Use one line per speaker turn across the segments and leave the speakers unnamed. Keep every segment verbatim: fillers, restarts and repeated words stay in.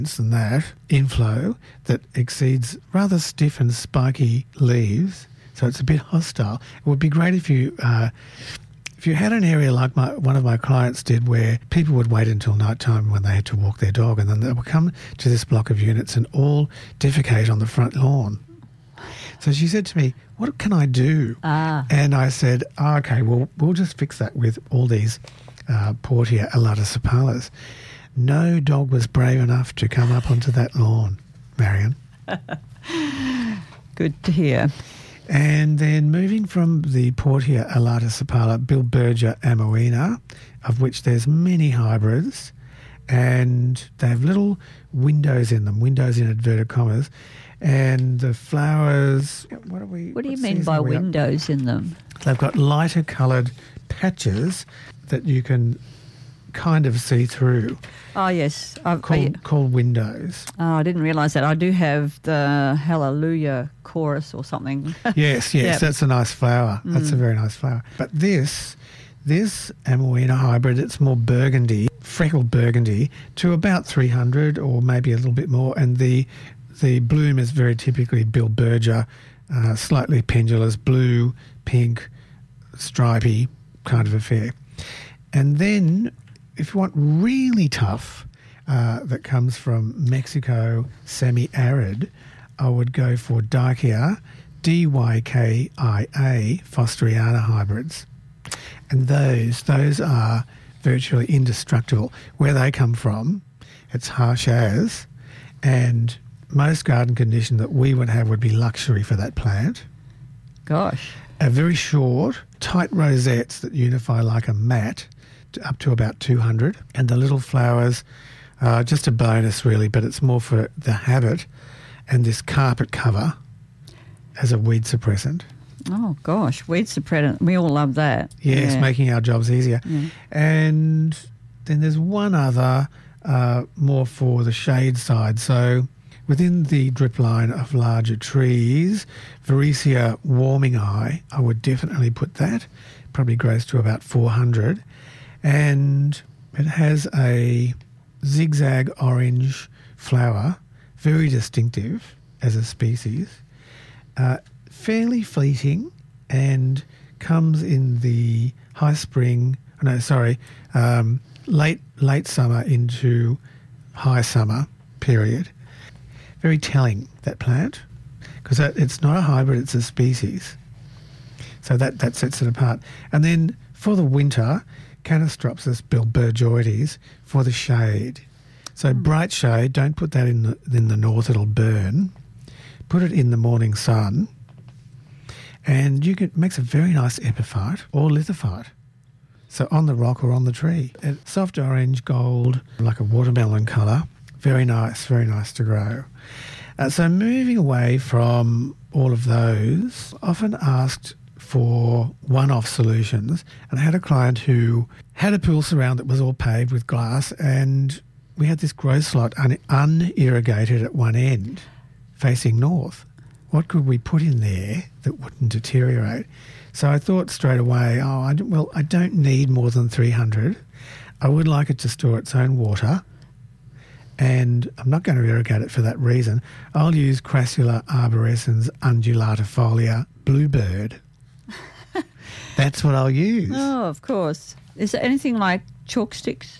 than that inflow that exceeds rather stiff and spiky leaves, so it's a bit hostile. It would be great if you uh, if you had an area like my, one of my clients did, where people would wait until night time when they had to walk their dog, and then they would come to this block of units and all defecate on the front lawn. So she said to me, what can I do?
Ah.
And I said, oh, okay, well, we'll just fix that with all these uh, Portia elaticepalas. No dog was brave enough to come up onto that lawn, Marion.
Good to hear.
And then moving from the Portia elaticepala, Bilbergia amoena, of which there's many hybrids, and they have little windows in them, windows in inverted commas, and the flowers... What, are we,
what do you
what
mean by
are we up?
windows in them?
They've got lighter coloured patches that you can kind of see through.
Oh, yes. I've,
Called,
I,
called windows.
oh, I didn't realise that. I do have the Hallelujah chorus or something.
Yes, yes,
Yep.
that's a nice flower. That's
Mm.
a very nice flower. But this, this Amoena hybrid, it's more burgundy, freckled burgundy, to about three hundred or maybe a little bit more. And the the bloom is very typically Bilbergia, uh, slightly pendulous, blue, pink, stripy kind of affair. And then if you want really tough, uh, that comes from Mexico, semi-arid, I would go for Dykia, D Y K I A, Fosteriana hybrids. And those, those are virtually indestructible. Where they come from, it's harsh as, and most garden condition that we would have would be luxury for that plant.
Gosh.
A very short, tight rosettes that unify like a mat, to up to about two hundred, and the little flowers are just a bonus really, but it's more for the habit and this carpet cover as a weed suppressant.
Oh, gosh. Weed suppressant. We all love that.
Yes,
Yeah.
making our jobs easier.
Yeah.
And then there's one other uh, more for the shade side. So within the drip line of larger trees, Varesia warming eye, I would definitely put that. Probably grows to about four hundred. And it has a zigzag orange flower, very distinctive as a species, uh, fairly fleeting, and comes in the high spring, no, sorry, um, late late summer into high summer period. Very telling, that plant, because it's not a hybrid, it's a species. So that, that sets it apart. And then for the winter, Canastropsis bilbergioides for the shade. So mm. bright shade, don't put that in the, in the north, it'll burn. Put it in the morning sun, and you can, it makes a very nice epiphyte or lithophyte. So on the rock or on the tree. And soft orange, gold, like a watermelon colour. Very nice, very nice to grow. Uh, so moving away from all of those, often asked for one-off solutions, and I had a client who had a pool surround that was all paved with glass, and we had this grow slot un- unirrigated at one end facing north. What could we put in there that wouldn't deteriorate? So I thought straight away, oh, I don't, well, I don't need more than three hundred. I would like it to store its own water, and I'm not going to irrigate it for that reason. I'll use Crassula arborescens undulatifolia bluebird. That's what I'll use.
Oh, of course. Is there anything like chalk sticks?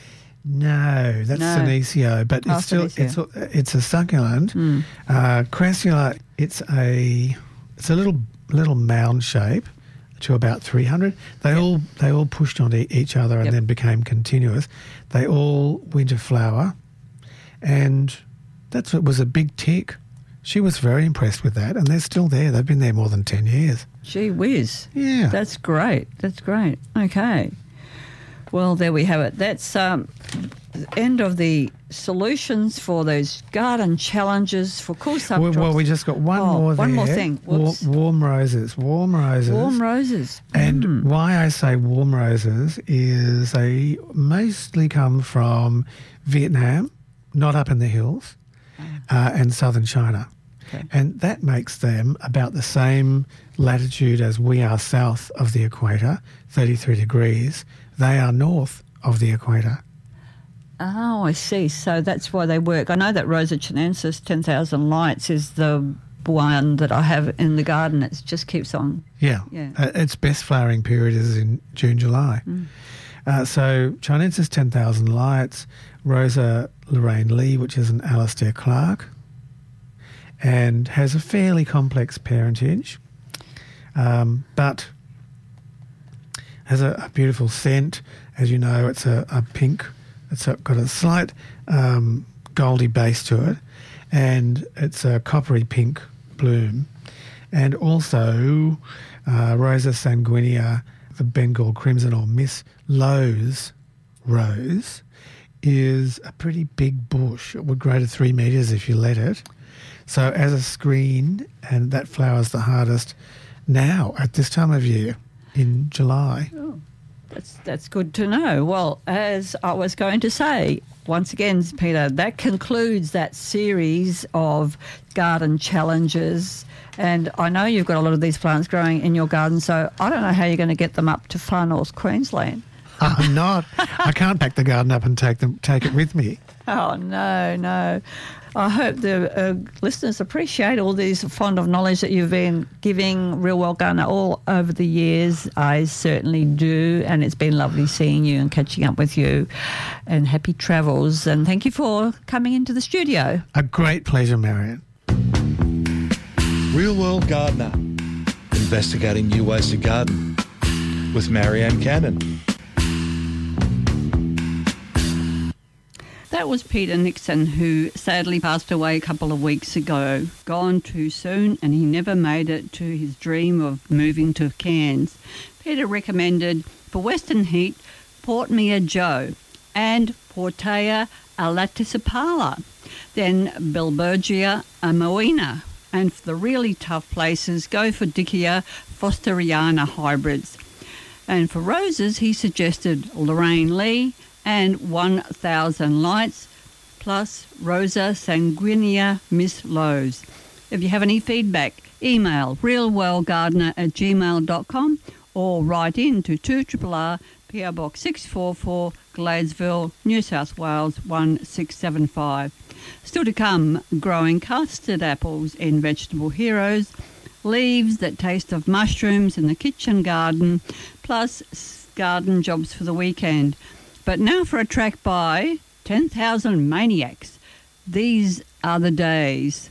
No, that's
No.
Senecio, but
Oh,
it's still
Senecio.
it's it's a succulent.
Mm.
Uh, Crassula, it's a it's a little little mound shape to about three hundred. They
Yep.
all they all pushed onto each other and
Yep.
then became continuous. They all winter flower, and that's what was a big tick. She was very impressed with that, and they're still there. They've been there more than ten years.
Gee whiz.
Yeah.
That's great. That's great. Okay. Well, there we have it. That's um, the end of the solutions for those garden challenges for cool
Well,
subtropics.
well, we just got one
Oh,
more there.
one more thing.
Wa-
Whoops.
warm roses. Warm roses.
Warm roses.
And
Mm.
why I say warm roses is they mostly come from Vietnam, not up in the hills, uh, and southern China.
Okay.
And that makes them about the same latitude as we are south of the equator, thirty-three degrees. They are north of the equator.
Oh, I see. So that's why they work. I know that Rosa chinensis, ten thousand Lights, is the one that I have in the garden. It just keeps on.
Yeah.
Yeah.
Uh, its best flowering period is in June, July.
Mm.
Uh, so chinensis ten thousand Lights, Rosa Lorraine Lee, which is an Alistair Clark, and has a fairly complex parentage, um, but has a, a beautiful scent. As you know, it's a, a pink. It's a, got a slight um, goldy base to it, and it's a coppery pink bloom. And also uh, Rosa sanguinea, the Bengal crimson or Miss Lowe's rose, is a pretty big bush. It would grow to three metres if you let it. So as a screen, and that flowers the hardest now at this time of year in July.
Oh, that's that's good to know. Well, as I was going to say, once again, Peter, that concludes that series of garden challenges. And I know you've got a lot of these plants growing in your garden, so I don't know how you're going to get them up to far north Queensland.
I'm not. I can't pack the garden up and take them, take it with me.
Oh, no, no. I hope the uh, listeners appreciate all these fond of knowledge that you've been giving Real World Gardener all over the years. I certainly do, and it's been lovely seeing you and catching up with you. And happy travels, and thank you for coming into the studio.
A great pleasure, Marion.
Real World Gardener, investigating new ways to garden with Marianne Cannon.
That was Peter Nixon, who sadly passed away a couple of weeks ago. Gone too soon, and he never made it to his dream of moving to Cairns. Peter recommended for Western Heat, Port Mia Joe and Portea alatisipala, then Bilbergia amoena. And for the really tough places, go for Dickia fosteriana hybrids. And for roses, he suggested Lorraine Lee and one thousand Lights, plus Rosa sanguinea Miss Lowe's. If you have any feedback, email realworldgardener at gmail dot com or write in to two R R R, P O Box six four four, Gladesville, New South Wales one six seven five. Still to come, growing custard apples in Vegetable Heroes, leaves that taste of mushrooms in the kitchen garden, plus garden jobs for the weekend. But now for a track by ten thousand Maniacs. These are the days.